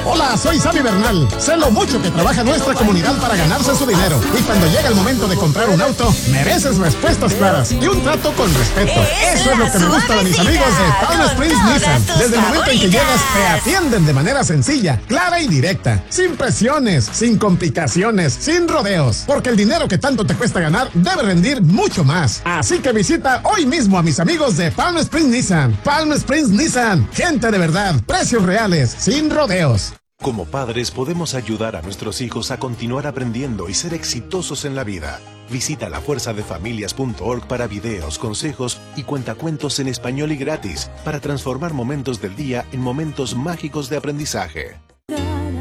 Hola, soy Sammy Bernal. Sé lo mucho que trabaja nuestra comunidad para ganarse su dinero. Y cuando llega el momento de comprar un auto, mereces respuestas claras y un trato con respeto. Eso es lo que me gusta de mis amigos de Palm Springs Nissan. Desde el momento en que llegas, te atienden de manera sencilla, clara y directa. Sin presiones, sin complicaciones, sin rodeos. Porque el dinero que tanto te cuesta ganar debe rendir mucho más. Así que visita hoy mismo a mis amigos de Palm Springs Nissan. Palm Springs Nissan. Gente de verdad. Precios reales, sin rodeos. Como padres podemos ayudar a nuestros hijos a continuar aprendiendo y ser exitosos en la vida. Visita lafuerzadefamilias.org para videos, consejos y cuentacuentos en español y gratis para transformar momentos del día en momentos mágicos de aprendizaje.